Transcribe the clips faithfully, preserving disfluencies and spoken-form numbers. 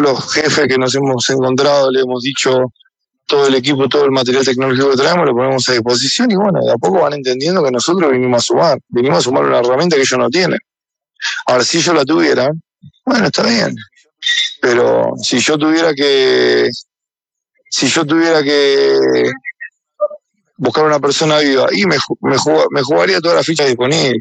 los jefes que nos hemos encontrado, le hemos dicho todo el equipo, todo el material tecnológico que traemos, lo ponemos a disposición y bueno, de a poco van entendiendo que nosotros vinimos a sumar, vinimos a sumar una herramienta que ellos no tienen. Ahora, si ellos la tuvieran, bueno, está bien, pero si yo tuviera que, si yo tuviera que buscar una persona viva y me, me, jug, me jugaría todas las fichas disponibles.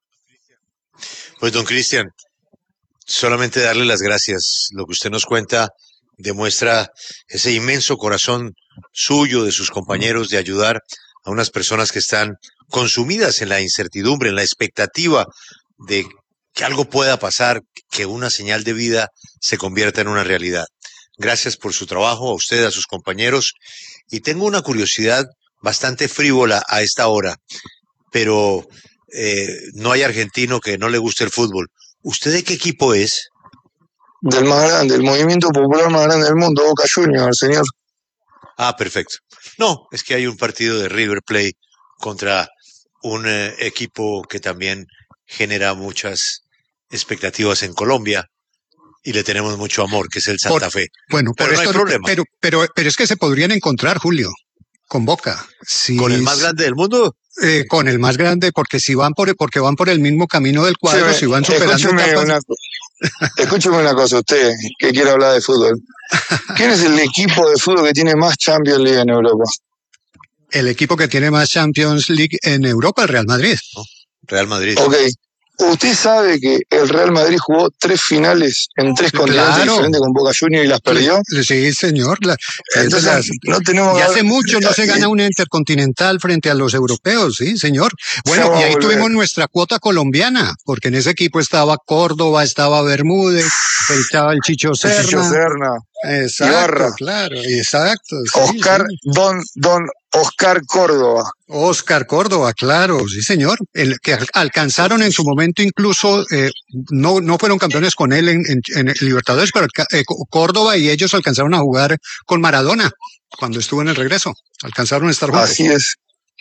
Pues don Cristian, solamente darle las gracias. Lo que usted nos cuenta demuestra ese inmenso corazón suyo, de sus compañeros, de ayudar a unas personas que están consumidas en la incertidumbre, en la expectativa de que algo pueda pasar, que una señal de vida se convierta en una realidad. Gracias por su trabajo, a usted, a sus compañeros. Y tengo una curiosidad bastante frívola a esta hora, pero eh, no hay argentino que no le guste el fútbol. ¿Usted de qué equipo es? Del más grande, el movimiento popular más grande del mundo, Boca Juniors, señor. Ah, perfecto. No, es que hay un partido de River Plate contra un eh, equipo que también genera muchas expectativas en Colombia y le tenemos mucho amor, que es el Santa por, Fe. Bueno, pero por no esto, hay problema. Pero, pero, pero es que se podrían encontrar, Julio, con Boca. Si, ¿Con el más grande del mundo? Eh, con el más grande, porque si van por, porque van por el mismo camino del cuadro, sí, si van superando escúcheme etapas... una, escúcheme una cosa, usted que quiere hablar de fútbol. ¿Quién es el equipo de fútbol que tiene más Champions League en Europa? El equipo que tiene más Champions League en Europa, el Real Madrid. Oh, Real Madrid. Ok. ¿Usted sabe que el Real Madrid jugó tres finales en tres continentes claro. diferentes con Boca Juniors y las perdió? Sí, señor. La, Entonces, las, no tenemos y hace mucho no se gana una intercontinental frente a los europeos, sí, señor. Bueno, y ahí tuvimos nuestra cuota colombiana, porque en ese equipo estaba Córdoba, estaba Bermúdez, estaba el Chicho Serna. El Chicho Serna. Exacto, Ibarra. Claro, exacto. Sí, Oscar, sí. don, don Oscar Córdoba. Oscar Córdoba, claro, sí señor, el que alcanzaron en su momento incluso, eh, no, no fueron campeones con él en, en, en Libertadores, pero eh, Córdoba y ellos alcanzaron a jugar con Maradona cuando estuvo en el regreso, alcanzaron a estar juntos. Así es.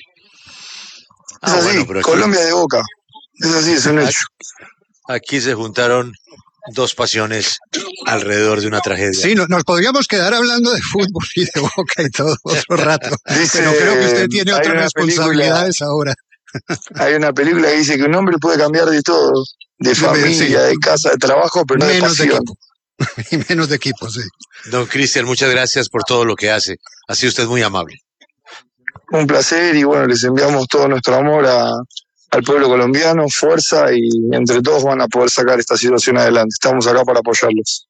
Ah, es así, bueno, pero aquí, Colombia de Boca, es así, es un hecho. Aquí se juntaron dos pasiones alrededor de una tragedia. Sí, no, nos podríamos quedar hablando de fútbol y de Boca y todo otro rato, dice, pero creo que usted tiene otras responsabilidades película, ahora. Hay una película que dice que un hombre puede cambiar de todo, de familia, sí, de casa, de trabajo, pero no menos de pasión. De equipo. Y menos de equipo, sí. Don Cristian, muchas gracias por todo lo que hace. Ha sido usted muy amable. Un placer y bueno, les enviamos todo nuestro amor a, al pueblo colombiano, fuerza y entre todos van a poder sacar esta situación adelante. Estamos acá para apoyarlos.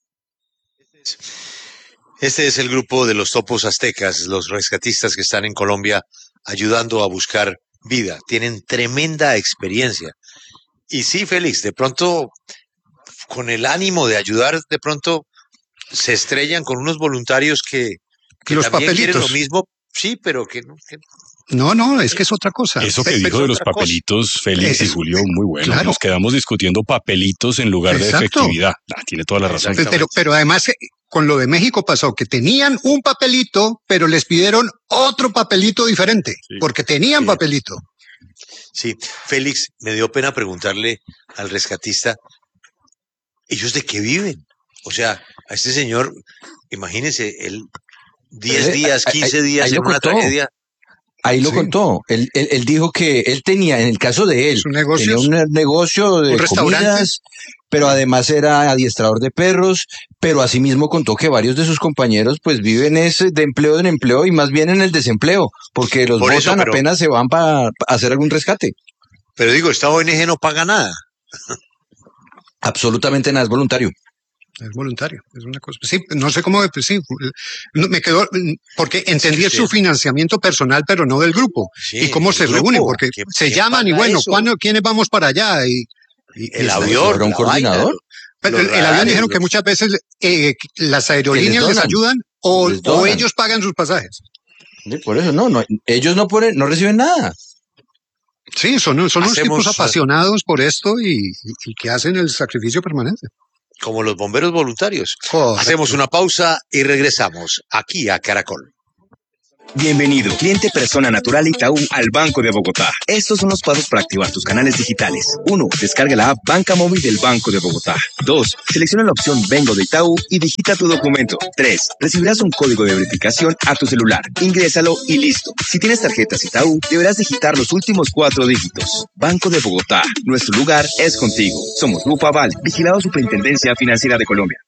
Este es el grupo de los topos aztecas, los rescatistas que están en Colombia ayudando a buscar vida. Tienen tremenda experiencia. Y sí, Félix, de pronto, con el ánimo de ayudar, de pronto se estrellan con unos voluntarios que, que los también papelitos. quieren lo mismo, sí, pero que no... Que... No, no, es que es otra cosa. Eso que dijo de los papelitos, cosa. Félix y Julio, muy bueno. Claro. Nos quedamos discutiendo papelitos en lugar Exacto. de efectividad. Ah, tiene toda la razón. Pero, pero además, con lo de México pasó que tenían un papelito, pero les pidieron otro papelito diferente, sí. porque tenían sí. papelito. Sí, Félix, me dio pena preguntarle al rescatista, ¿ellos de qué viven? O sea, a este señor, imagínense, él diez días, quince días en una tragedia. Ahí lo sí. contó. Él, él, él dijo que él tenía, en el caso de él, tenía un negocio de ¿Un comidas, pero además era adiestrador de perros, pero asimismo contó que varios de sus compañeros pues viven ese de empleo en empleo y más bien en el desempleo, porque los Por botan eso, pero, apenas se van para pa hacer algún rescate. Pero digo, esta O N G no paga nada. Absolutamente nada, es voluntario. Es voluntario, es una cosa. Sí, no sé cómo, pues sí, me quedó, porque entendí sí, sí. su financiamiento personal, pero no del grupo. Sí, y cómo se grupo, reúnen, porque ¿qué, se qué llaman y bueno, ¿cuándo, ¿quiénes vamos para allá? Y, y el avión, un coordinador. Pero el, el avión dijeron que muchas veces eh, las aerolíneas les, les ayudan o, les o ellos pagan sus pasajes. Sí, por eso no, no, ellos no ponen, no reciben nada. Sí, son, son unos tipos apasionados por esto y, y, y que hacen el sacrificio permanente. Como los bomberos voluntarios. Correcto. Hacemos una pausa y regresamos aquí a Caracol. Bienvenido, cliente persona natural Itaú al Banco de Bogotá. Estos son los pasos para activar tus canales digitales. uno. Descarga la app Banca Móvil del Banco de Bogotá. dos. Selecciona la opción Vengo de Itaú y digita tu documento. tres. Recibirás un código de verificación a tu celular. Ingrésalo y listo. Si tienes tarjetas Itaú, deberás digitar los últimos cuatro dígitos. Banco de Bogotá. Nuestro lugar es contigo. Somos Grupo Aval, vigilado Superintendencia Financiera de Colombia.